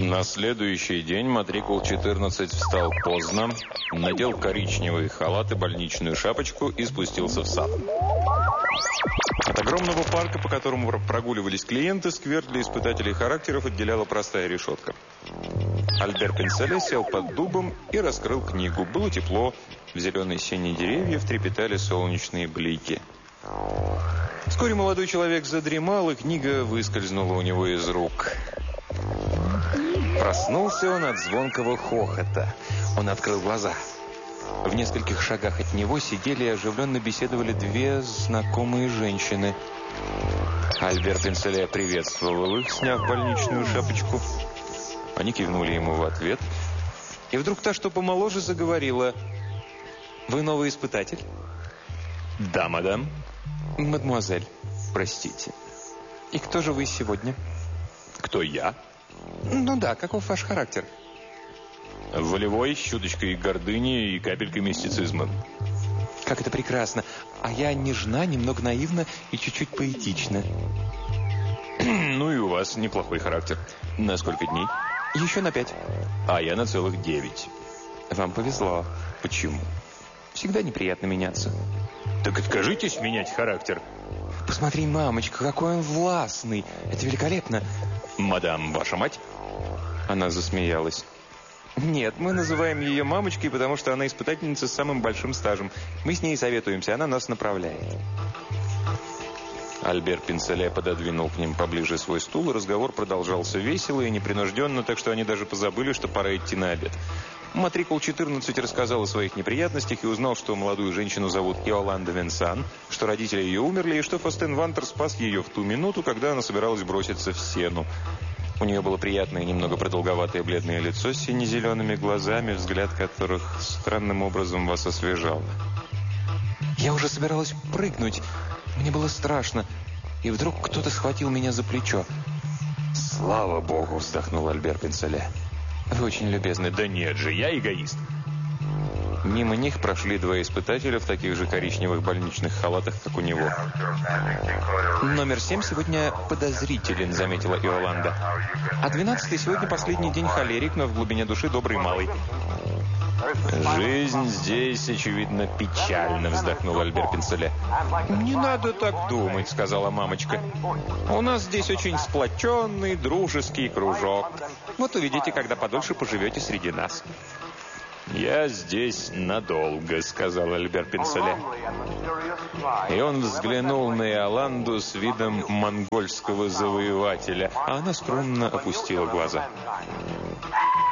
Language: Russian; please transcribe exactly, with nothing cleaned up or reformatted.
На следующий день матрикул четырнадцать встал поздно, надел коричневый халат и больничную шапочку и спустился в сад. От огромного парка, по которому прогуливались клиенты, сквер для испытателей характеров отделяла простая решетка. Альбер Пинцелле сел под дубом и раскрыл книгу. Было тепло, в зеленой сене деревьев трепетали солнечные блики. Вскоре молодой человек задремал, и книга выскользнула у него из рук. Проснулся он от звонкого хохота. Он открыл глаза. В нескольких шагах от него сидели и оживленно беседовали две знакомые женщины. Альбер Пинцелле приветствовал их, сняв больничную шапочку. Они кивнули ему в ответ. И вдруг та, что помоложе, заговорила. «Вы новый испытатель?» «Да, мадам». «Мадемуазель, простите. И кто же вы сегодня?» «Кто я?» «Ну да, каков ваш характер?» «Волевой, с чуточкой гордыни и капелькой мистицизма». «Как это прекрасно! А я нежна, немного наивна и чуть-чуть поэтична». «Ну и у вас неплохой характер. На сколько дней?» «Еще на пять». «А я на целых девять». «Вам повезло». «Почему?» «Всегда неприятно меняться». «Так откажитесь менять характер». «Посмотри, мамочка, какой он властный! Это великолепно!» «Мадам, ваша мать?» Она засмеялась. «Нет, мы называем ее мамочкой, потому что она испытательница с самым большим стажем. Мы с ней советуемся, она нас направляет». Альбер Пинцелле пододвинул к ним поближе свой стул, и разговор продолжался весело и непринужденно, так что они даже позабыли, что пора идти на обед. Матрикул четырнадцать рассказал о своих неприятностях и узнал, что молодую женщину зовут Иоланда Венсан, что родители ее умерли, и что Фостен Вантер спас ее в ту минуту, когда она собиралась броситься в сену. У нее было приятное, немного продолговатое бледное лицо с сине-зелеными глазами, взгляд которых странным образом вас освежал. Я уже собиралась прыгнуть. Мне было страшно. И вдруг кто-то схватил меня за плечо. «Слава богу!» – вздохнул Альбер Пинцелле. «Вы очень любезны». «Да нет же, я эгоист». Мимо них прошли два испытателя в таких же коричневых больничных халатах, как у него. «Номер семь сегодня подозрителен», — заметила Иоланда. «А двенадцатый сегодня последний день холерик, но в глубине души добрый малый». «Жизнь здесь, очевидно, печальна», — вздохнул Альбер Пинцелле. «Не надо так думать», — сказала мамочка. «У нас здесь очень сплоченный, дружеский кружок. Вот увидите, когда подольше поживете среди нас». «Я здесь надолго», — сказал Альбер Пинцелле. И он взглянул на Иоланду с видом монгольского завоевателя, а она скромно опустила глаза.